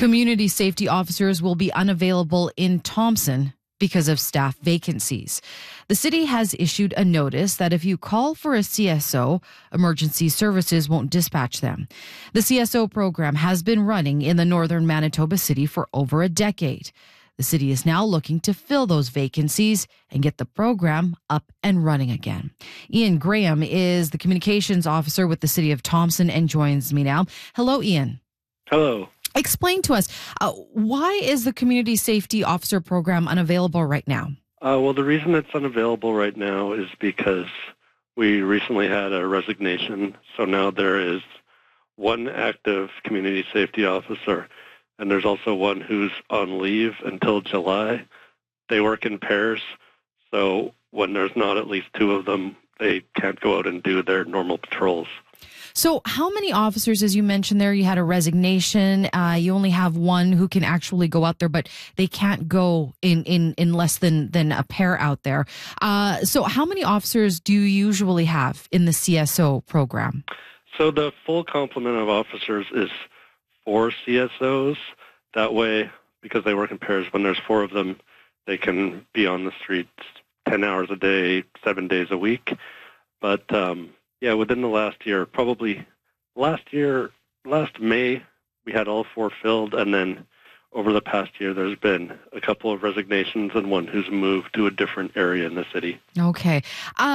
Community safety officers will be unavailable in Thompson because of staff vacancies. The city has issued a notice that if you call for a CSO, emergency services won't dispatch them. The CSO program has been running in the northern Manitoba city for over a decade. The city is now looking to fill those vacancies and get the program up and running again. Ian Graham is the communications officer with the city of Thompson and joins me now. Hello, Ian. Hello. Explain to us, why is the community safety officer program unavailable right now? Well, the reason it's unavailable right now is because we recently had a resignation. So now there is one active community safety officer, and there's also one who's on leave until July. They work in pairs, so when there's not at least two of them, they can't go out and do their normal patrols. So how many officers, as you mentioned there, you had a resignation, you only have one who can actually go out there, but they can't go in less than a pair out there. So how many officers do you usually have in the CSO program? So the full complement of officers is 4 CSOs. That way, because they work in pairs, when there's 4 of them, they can be on the streets 10 hours a day, 7 days a week. But yeah, within the last year, probably last May, we had all 4 filled, and then over the past year, there's been a couple of resignations and one who's moved to a different area in the city. Okay.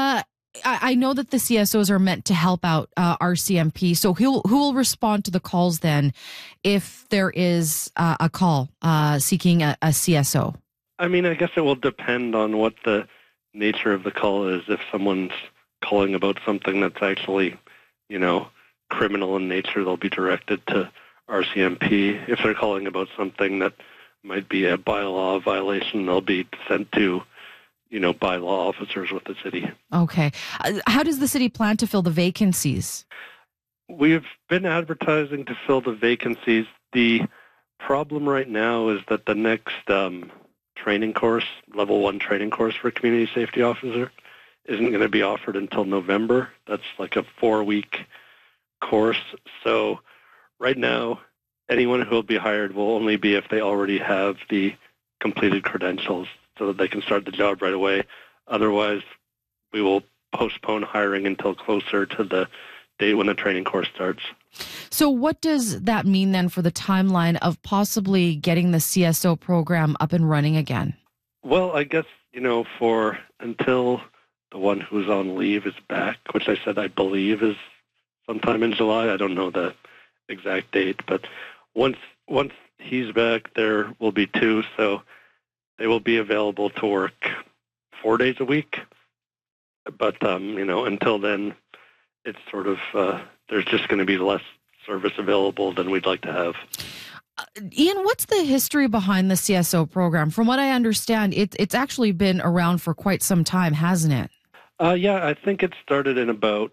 I know that the CSOs are meant to help out RCMP, so who will respond to the calls then if there is a call seeking a CSO? I mean, I guess it will depend on what the nature of the call is. If someone's calling about something that's actually, criminal in nature, they'll be directed to RCMP. If they're calling about something that might be a bylaw violation, they'll be sent to, bylaw officers with the city. Okay. How does the city plan to fill the vacancies? We've been advertising to fill the vacancies. The problem right now is that the next training course, level 1 training course for community safety officer, isn't going to be offered until November. That's like a 4-week course. So right now, anyone who will be hired will only be if they already have the completed credentials so that they can start the job right away. Otherwise, we will postpone hiring until closer to the date when the training course starts. So what does that mean then for the timeline of possibly getting the CSO program up and running again? Well, I guess, for until the one who's on leave is back, which I said I believe is sometime in July. I don't know the exact date, but once he's back, there will be 2, so they will be available to work 4 days a week. But, until then, it's sort of, there's just going to be less service available than we'd like to have. Ian, what's the history behind the CSO program? From what I understand, it's actually been around for quite some time, hasn't it? Yeah, I think it started in about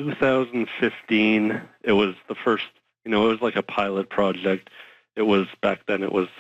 2015. It was the first, it was like a pilot project. Back then it was,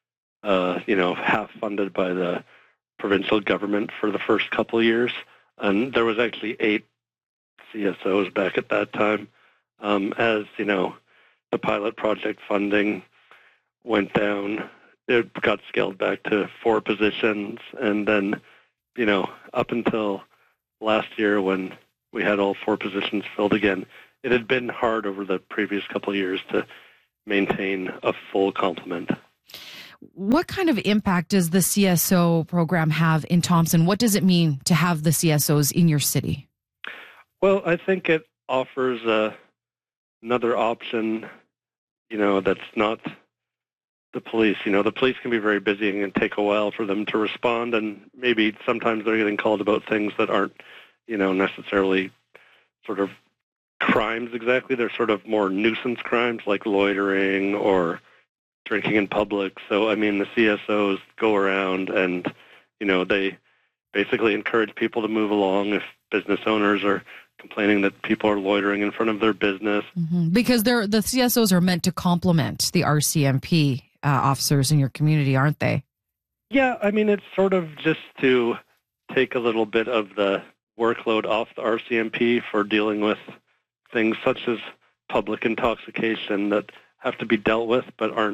half funded by the provincial government for the first couple of years. And there was actually 8 CSOs back at that time. As, the pilot project funding went down, it got scaled back to 4 positions. And then, up until last year when we had all 4 positions filled again, it had been hard over the previous couple of years to maintain a full complement. What kind of impact does the CSO program have in Thompson? What does it mean to have the CSOs in your city? Well, I think it offers another option, that's not the police. The police can be very busy and can take a while for them to respond, and maybe sometimes they're getting called about things that aren't, necessarily sort of crimes exactly. They're sort of more nuisance crimes like loitering or drinking in public. So, the CSOs go around and, they basically encourage people to move along if business owners are complaining that people are loitering in front of their business. Mm-hmm. Because the CSOs are meant to complement the RCMP officers in your community, aren't they? Yeah, it's sort of just to take a little bit of the workload off the RCMP for dealing with things such as public intoxication that have to be dealt with but aren't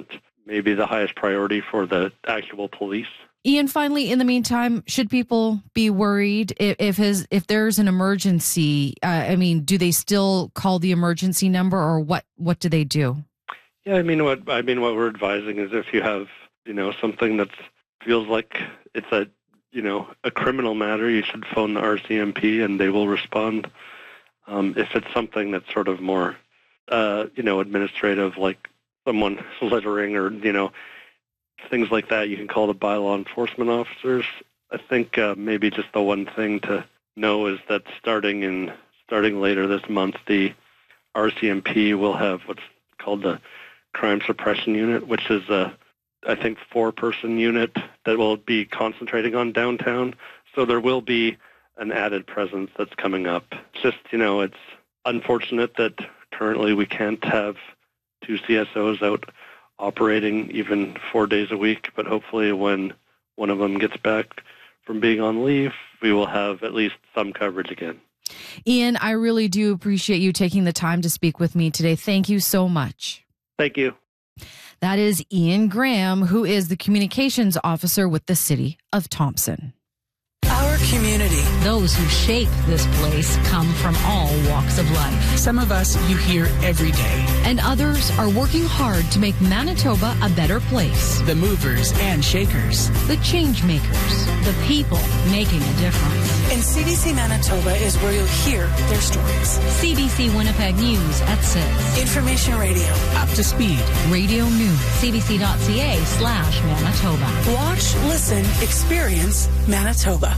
maybe the highest priority for the actual police. Ian, finally, in the meantime, should people be worried if there's an emergency? Do they still call the emergency number, or what do they do? Yeah, what we're advising is if you have, something that feels like it's a criminal matter, you should phone the RCMP and they will respond. If it's something that's sort of more, administrative, like someone littering or, things like that, you can call the bylaw enforcement officers. I think maybe just the one thing to know is that starting later this month, the RCMP will have what's called the Crime Suppression Unit, which is I think 4-person unit that will be concentrating on downtown. So there will be an added presence that's coming up. It's just, it's unfortunate that currently we can't have 2 CSOs out operating even 4 days a week, but hopefully when one of them gets back from being on leave, we will have at least some coverage again. Ian, I really do appreciate you taking the time to speak with me today. Thank you so much. Thank you. That is Ian Graham, who is the communications officer with the City of Thompson. Our community. Those who shape this place come from all walks of life. Some of us you hear every day. And others are working hard to make Manitoba a better place. The movers and shakers. The change makers. The people making a difference. And CBC Manitoba is where you'll hear their stories. CBC Winnipeg News at 6. Information radio. Up to speed. Radio News. CBC.ca/Manitoba. Watch, listen, experience Manitoba.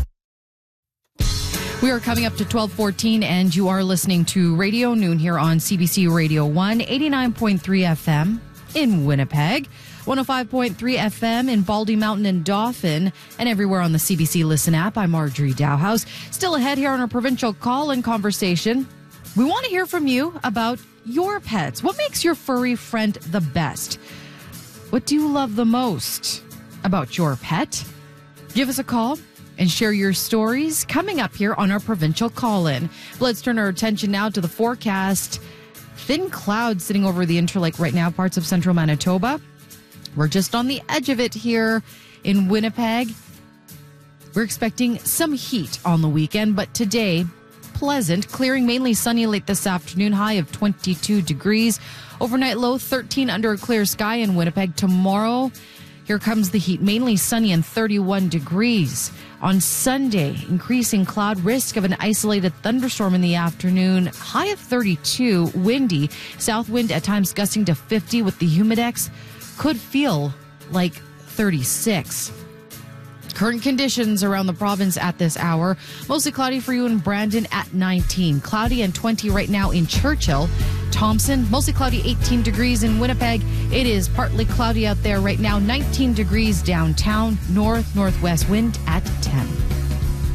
We are coming up to 12:14, and you are listening to Radio Noon here on CBC Radio 1, 89.3 FM in Winnipeg, 105.3 FM in Baldy Mountain and Dauphin, and everywhere on the CBC Listen app. I'm Marjorie Dowhouse. Still ahead here on our provincial call-in conversation. We want to hear from you about your pets. What makes your furry friend the best? What do you love the most about your pet? Give us a call and share your stories coming up here on our provincial call-in. Let's turn our attention now to the forecast. Thin clouds sitting over the Interlake right now, parts of central Manitoba. We're just on the edge of it here in Winnipeg. We're expecting some heat on the weekend, but today, pleasant, clearing, mainly sunny late this afternoon, high of 22 degrees. Overnight low 13 under a clear sky in Winnipeg. Tomorrow, here comes the heat, mainly sunny and 31 degrees. On Sunday, increasing cloud, risk of an isolated thunderstorm in the afternoon, high of 32, windy, south wind at times gusting to 50 with the humidex, could feel like 36. Current conditions around the province at this hour, mostly cloudy for you in Brandon at 19, cloudy and 20 right now in Churchill. Thompson, mostly cloudy, 18 degrees in Winnipeg. It is partly cloudy out there right now, 19 degrees downtown, northwest wind at 10.